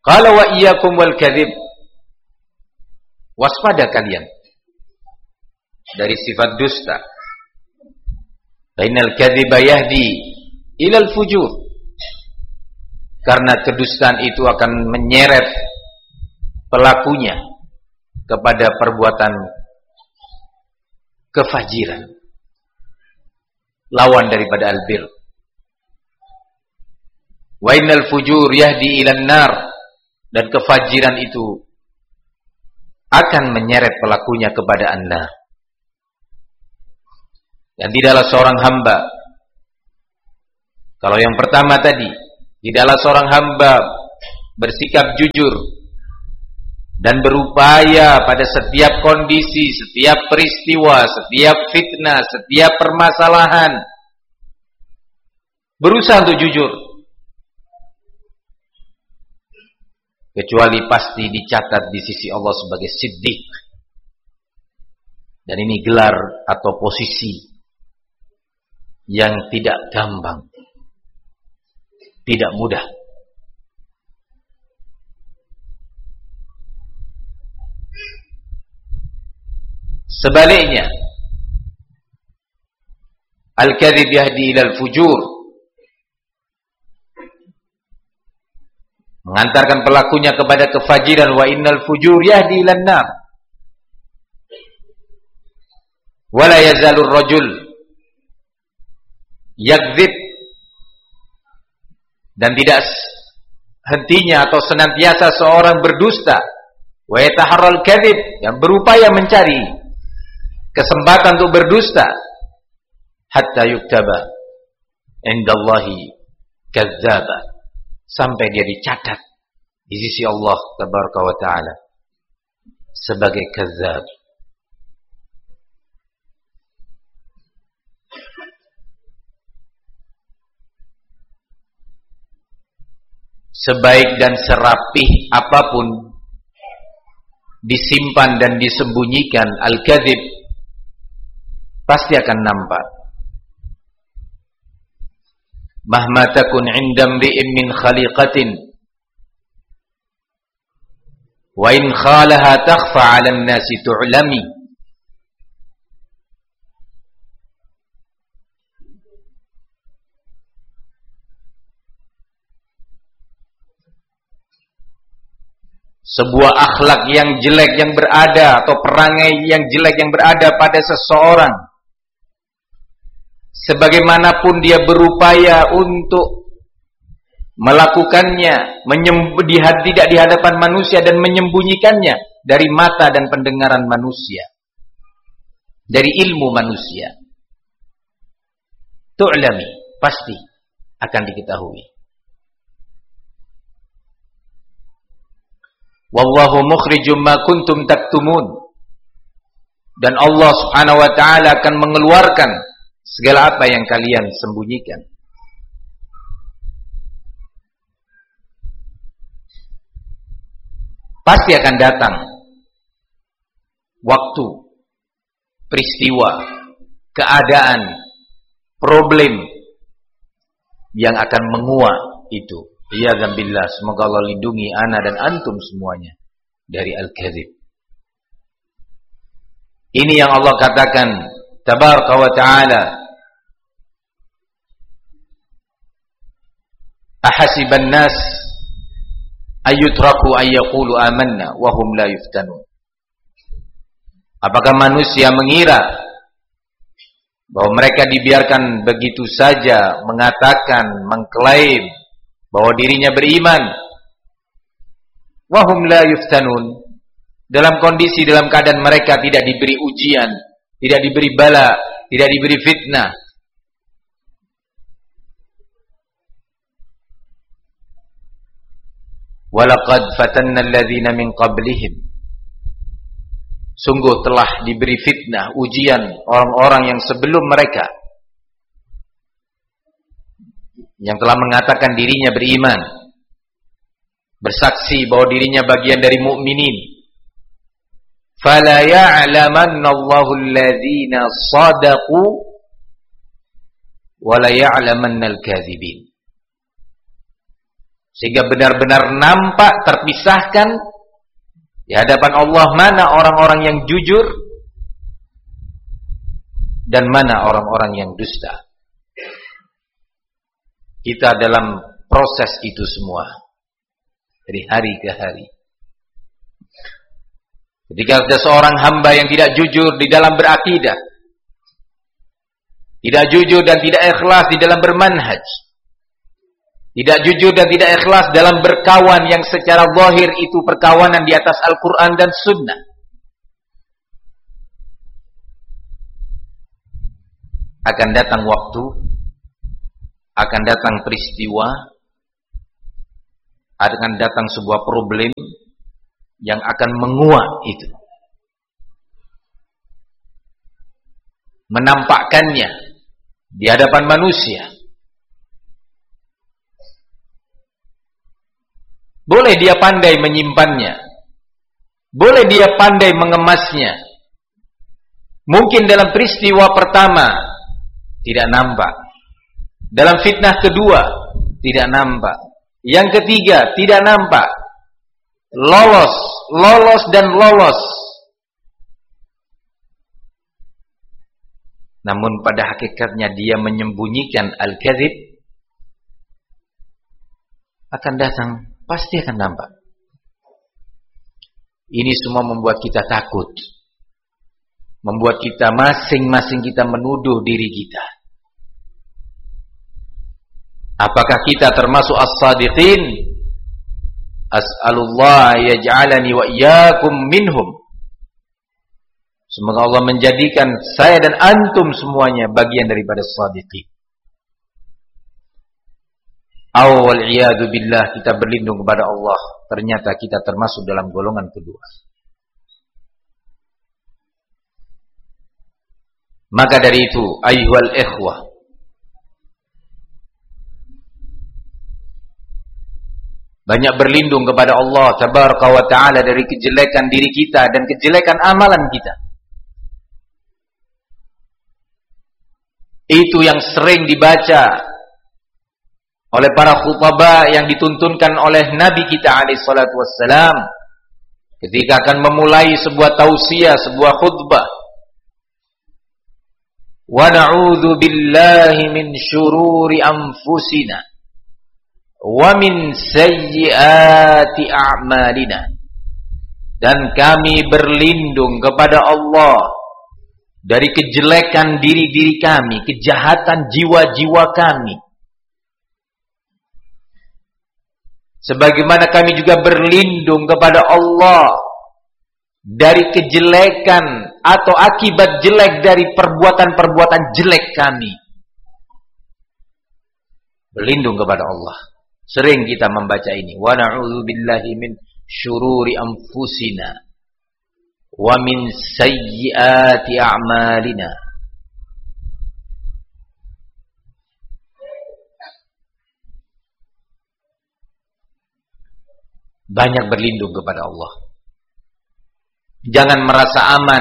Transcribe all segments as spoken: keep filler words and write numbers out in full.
Qala wa iyyakum wal kadzib. Waspada kalian dari sifat dusta. Innal kadziba yahdi ilal fujur. Karena kedustaan itu akan menyeret pelakunya kepada perbuatan kefajiran. Lawan daripada albir. Wa innal fujur yahdi ilan nar. Dan kefajiran itu akan menyeret pelakunya kepada an-nar. Dan tidaklah seorang hamba, kalau yang pertama tadi, tidaklah seorang hamba bersikap jujur dan berupaya pada setiap kondisi, setiap peristiwa, setiap fitnah, setiap permasalahan, berusaha untuk jujur, kecuali pasti dicatat di sisi Allah sebagai siddiq. Dan ini gelar atau posisi yang tidak gampang, tidak mudah. Sebaliknya, al-kadzib yahdi ilal fujur, mengantarkan pelakunya kepada kefajiran. Wa innal fujur yahdi ilan nar. Wala yazalur rajul yakdzib, dan tidak hentinya atau senantiasa seorang berdusta. Wa yataharral kadzib, yang berupaya mencari kesempatan untuk berdusta. Hatta yuktaba indallahi kadzdzaba, sampai dia dicatat di sisi Allah tabaraka wa taala sebagai kadzdzab. Sebaik dan serapih apapun disimpan dan disembunyikan al-kadzib, pasti akan nampak. Mahma takun 'inda imri'in min khaliqatin wa in khalaha takhfa 'ala an-nasi tu'lami. Sebuah akhlak yang jelek yang berada, atau perangai yang jelek yang berada pada seseorang, sebagaimanapun dia berupaya untuk melakukannya, tidak di hadapan manusia dan menyembunyikannya dari mata dan pendengaran manusia, dari ilmu manusia, tu'lami, pasti akan diketahui. Wallahu mukhrijum ma kuntum taktumun, dan Allah Subhanahu wa taala akan mengeluarkan segala apa yang kalian sembunyikan. Pasti akan datang waktu, peristiwa, keadaan, problem yang akan menguak itu. Iyadzabillah, semoga Allah lindungi ana dan antum semuanya dari al-kadzib. Ini yang Allah katakan tabaraka wa ta'ala, ahasiban nas ayyutraku ayyaqulu amanna wa hum la yuftanun. Apakah manusia mengira bahwa mereka dibiarkan begitu saja mengatakan, mengklaim bahwa dirinya beriman, wa hum la yuftanun, dalam kondisi, dalam keadaan mereka tidak diberi ujian, tidak diberi bala, tidak diberi fitnah. Walaqad fatanna alladhina min qablihim, sungguh telah diberi fitnah, ujian orang-orang yang sebelum mereka, yang telah mengatakan dirinya beriman, bersaksi bahwa dirinya bagian dari mukminin. Fala ya'lamanna Allahu alladhina shadaqu wa la ya'lamanna al-kadzibin. Sehingga benar-benar nampak terpisahkan di hadapan Allah mana orang-orang yang jujur dan mana orang-orang yang dusta. Kita dalam proses itu semua dari hari ke hari. Ketika ada seorang hamba yang tidak jujur di dalam berakidah, tidak jujur dan tidak ikhlas di dalam bermanhaj, tidak jujur dan tidak ikhlas dalam berkawan yang secara zahir itu perkawanan di atas Al-Quran dan Sunnah, akan datang waktu, akan datang peristiwa, akan datang sebuah problem yang akan menguak itu, menampakkannya di hadapan manusia. Boleh dia pandai menyimpannya, boleh dia pandai mengemasnya. Mungkin dalam peristiwa pertama tidak nampak, dalam fitnah kedua tidak nampak, yang ketiga tidak nampak. Lolos, lolos dan lolos. Namun pada hakikatnya dia menyembunyikan al-kadzib. Akan datang, pasti akan nampak. Ini semua membuat kita takut, membuat kita masing-masing kita menuduh diri kita. Apakah kita termasuk as-sadiqin? As'alullah yaj'alani wa iyyakum minhum. Semoga Allah menjadikan saya dan antum semuanya bagian daripada as-sadiqin. Awal iyadu billah, kita berlindung kepada Allah, ternyata kita termasuk dalam golongan kedua. Maka dari itu, ayyuhal ikhwah, banyak berlindung kepada Allah tabaraka wa ta'ala dari kejelekan diri kita dan kejelekan amalan kita. Itu yang sering dibaca oleh para khutbah yang dituntunkan oleh Nabi kita alaihi salatu wassalam ketika akan memulai sebuah tausiah, sebuah khutbah. Wa na'udzu billahi min syururi anfusina wa min sayyiati a'malina, dan kami berlindung kepada Allah dari kejelekan diri-diri kami, kejahatan jiwa-jiwa kami. Sebagaimana kami juga berlindung kepada Allah dari kejelekan atau akibat jelek dari perbuatan-perbuatan jelek kami. Berlindung kepada Allah. Sering kita membaca ini. Wa na'udzu billahi min syururi anfusina wa min sayyiati a'malina. Banyak berlindung kepada Allah. Jangan merasa aman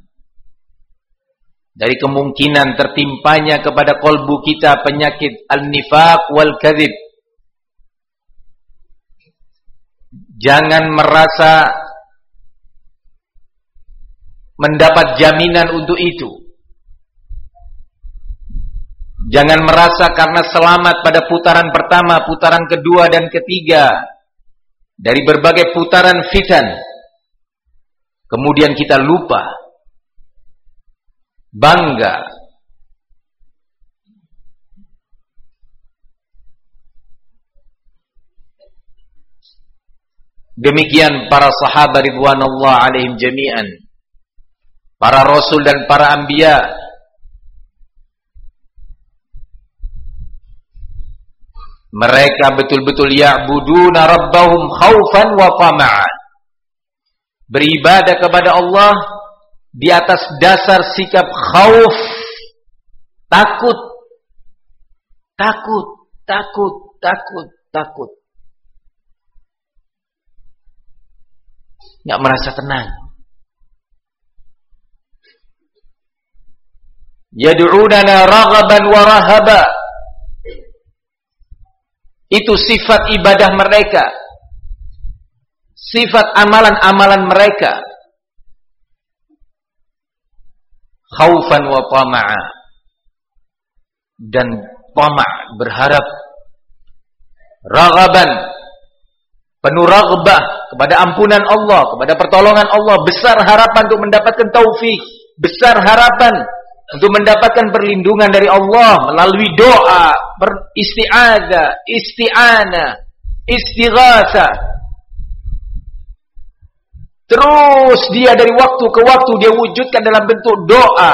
dari kemungkinan tertimpanya kepada kolbu kita penyakit al-nifaq wal kadzib. Jangan merasa mendapat jaminan untuk itu. Jangan merasa karena selamat pada putaran pertama, putaran kedua dan ketiga dari berbagai putaran fitan, kemudian kita lupa, bangga demikian para sahabat ridwanullah alaihim jami'an, para rasul dan para anbiya. Mereka betul-betul ya'buduna rabbahum khaufan wa tama'an, beribadah kepada Allah di atas dasar sikap khauf, takut, takut, takut, takut, takut. Enggak merasa tenang. Yad'unana raghaban wa rahaba, Itu sifat ibadah mereka, sifat amalan-amalan mereka. Khaufan wa tama'a, dan tama', berharap. Raghaban, penuh raghbah kepada ampunan Allah, kepada pertolongan Allah, besar harapan untuk mendapatkan taufik, besar harapan untuk mendapatkan perlindungan dari Allah melalui doa, beristi'adzah, isti'anah, istighatsah. Terus dia dari waktu ke waktu dia wujudkan dalam bentuk doa.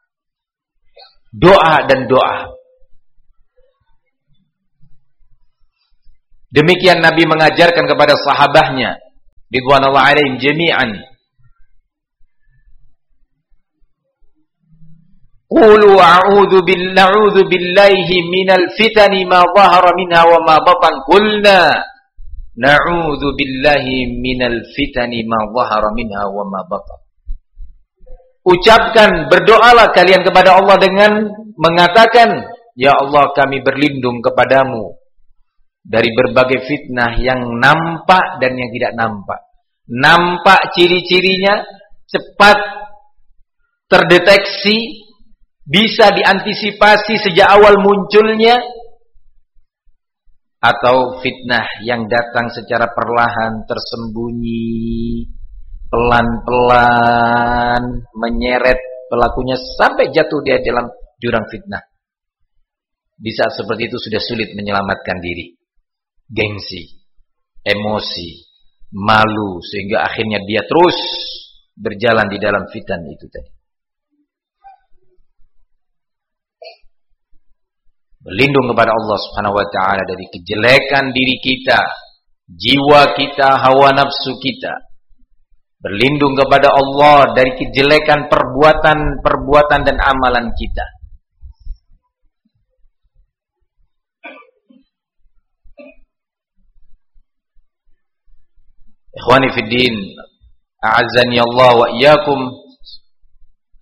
Doa dan doa. Demikian Nabi mengajarkan kepada sahabatnya ridwanullah alaihim jami'an. Qulu a'udzu billahi na'udzu billahi minal fitani ma dhahara minha wa ma batan. Qulna na'udzu billahi minal fitani ma dhahara minha wa ma batan. Ucapkan, berdoalah kalian kepada Allah dengan mengatakan, ya Allah, kami berlindung kepadamu dari berbagai fitnah yang nampak dan yang tidak nampak. Nampak ciri-cirinya, cepat terdeteksi, bisa diantisipasi sejak awal munculnya, atau fitnah yang datang secara perlahan, tersembunyi, pelan-pelan menyeret pelakunya sampai jatuh dia dalam jurang fitnah. Di saat seperti itu sudah sulit menyelamatkan diri. Gengsi, emosi, malu, sehingga akhirnya dia terus berjalan di dalam fitnah itu tadi. Berlindung kepada Allah Subhanahu wa taala dari kejelekan diri kita, jiwa kita, hawa nafsu kita. Berlindung kepada Allah dari kejelekan perbuatan-perbuatan dan amalan kita. Ikhwani fiddin, a'azzani Allah wa iyyakum.